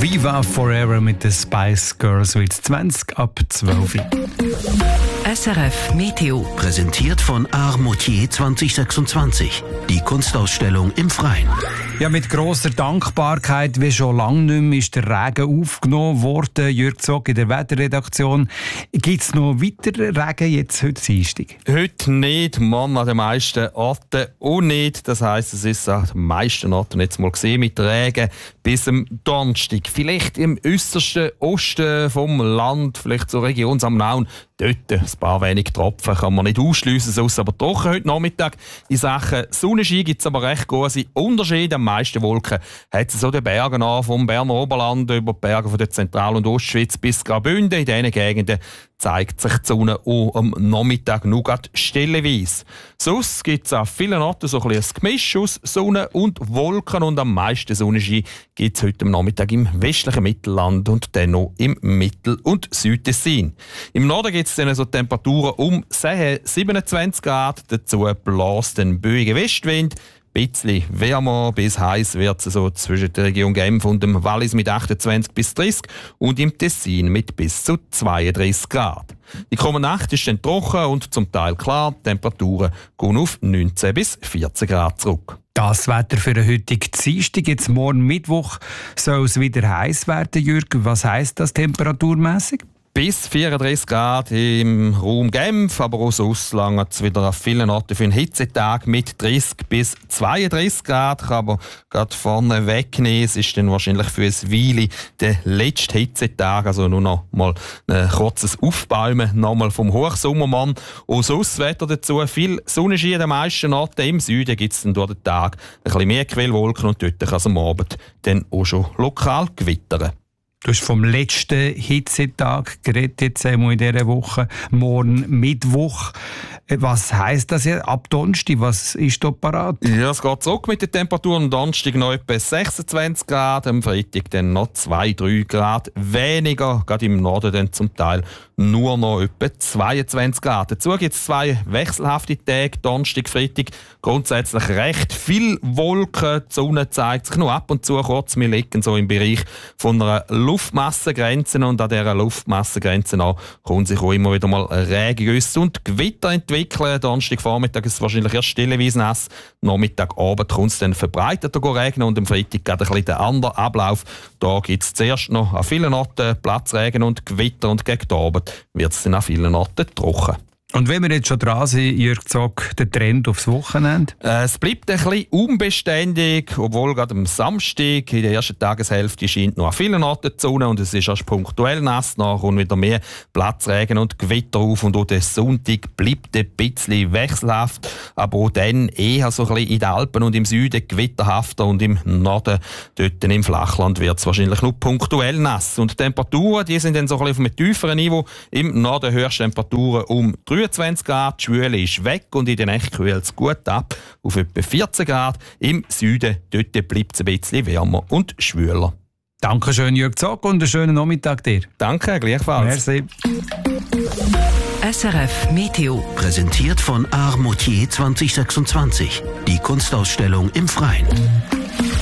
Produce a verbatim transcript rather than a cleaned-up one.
Viva Forever mit den Spice Girls wird zwanzig ab zwölf. S R F Meteo. Präsentiert von Art Moutier zwanzig sechsundzwanzig. Die Kunstausstellung im Freien. Ja, mit grosser Dankbarkeit, wie schon lange nicht mehr, ist der Regen aufgenommen worden. Jürg Zog in der Wetterredaktion. Gibt es noch weiteren Regen jetzt heute Dienstag? Heute nicht, morgen an den meisten Orten auch nicht. Das heisst, es ist an den meisten Orten jetzt mal gesehen mit Regen bis am Donnerstag. Vielleicht im äußersten Osten vom Land, vielleicht zur Region Samnaun. Dort ein paar wenig Tropfen kann man nicht ausschliessen, sonst aber trocken heute Nachmittag. In Sachen Sonnenschein gibt es aber recht große Unterschiede. Am meisten Wolken hat es so den Bergen an, vom Berner Oberland über die Berge von der Zentral- und Ostschweiz bis Graubünden. In diesen Gegenden zeigt sich die Sonne auch am Nachmittag nur gerade stellenweise. Sonst gibt es an vielen Orten so ein, ein Gemisch aus Sonne und Wolken und am meisten Sonnenschein gibt es heute am Nachmittag im westlichen Mittelland und dann noch im Mittel- und Südtessin. Im Norden gibt es dann so Temperaturen um siebenundzwanzig Grad, dazu bläst ein böiger Westwind. Ein bisschen wärmer bis heiß wird es so zwischen der Region Genf und dem Wallis mit achtundzwanzig bis dreißig und im Tessin mit bis zu zweiunddreißig Grad. Die kommende Nacht ist dann trocken und zum Teil klar. Die Temperaturen gehen auf neunzehn bis vierzehn Grad zurück. Das Wetter für den heutigen Dienstag. Jetzt morgen Mittwoch soll es wieder heiß werden, Jürg. Was heisst das temperaturmässig? Bis vierunddreißig Grad im Raum Genf, aber auch sonst lange es wieder an vielen Orten für einen Hitzetag mit dreißig bis zweiunddreißig Grad. Kann aber gerade vorne wegnehmen. Es ist dann wahrscheinlich für ein Weile der letzte Hitzetag, also nur noch mal ein kurzes Aufbäumen nochmal vom Hochsommermann. Und sonst Wetter dazu, viel Sonnenschein an den meisten Orten. Im Süden gibt es dann durch den Tag ein bisschen mehr Quellwolken und dort kann es am Abend dann auch schon lokal gewittern. Du hast vom letzten Hitzetag geredet, jetzt einmal in dieser Woche. Morgen Mittwoch. Was heisst das jetzt? Ab Donnerstag, was ist da parat? Ja, es geht zurück mit den Temperaturen. Am Donnerstag noch etwa sechsundzwanzig Grad, am Freitag dann noch zwei bis drei Grad weniger. Gerade im Norden dann zum Teil nur noch etwa zweiundzwanzig Grad. Dazu gibt es zwei wechselhafte Tage, Donnerstag, Freitag. Grundsätzlich recht viel Wolken. Die Sonne zeigt sich nur ab und zu kurz. Wir liegen so im Bereich von einer Luftmassengrenze und an dieser Luftmassengrenze an kommen sich auch immer wieder mal Regengüsse und Gewitter entwickeln. Donnerstagvormittag ist es wahrscheinlich erst stellenweise nass. Nachmittagabend kommt es dann verbreiteter regnen und am Freitag geht ein bisschen der andere Ablauf. Da gibt es zuerst noch an vielen Orten Platzregen und Gewitter und gegen den Abend wird es dann an vielen Orten trocken. Und wenn wir jetzt schon dran sind, Jürg Zog, der Trend aufs Wochenende? Äh, es bleibt ein bisschen unbeständig, obwohl gerade am Samstag in der ersten Tageshälfte scheint noch an vielen Orten die Sonne und es ist erst punktuell nass. Nachher kommt wieder mehr Platzregen und Gewitter auf und auch der Sonntag bleibt ein bisschen wechselhaft, aber auch dann eher so ein bisschen in den Alpen und im Süden gewitterhafter und im Norden, dort im Flachland wird es wahrscheinlich nur punktuell nass. Und die Temperaturen, die sind dann so ein bisschen auf einem tieferen Niveau. Im Norden höchste Temperaturen um dreiundzwanzig Grad, die Schwüle ist weg und in der Nacht kühlt es gut ab auf etwa vierzehn Grad. Im Süden dort bleibt es ein bisschen wärmer und schwüler. Dankeschön, Jürg Zog, und einen schönen Nachmittag dir. Danke, gleichfalls. Merci. S R F Meteo. Präsentiert von Art Moutier zwanzig sechsundzwanzig. Die Kunstausstellung im Freien.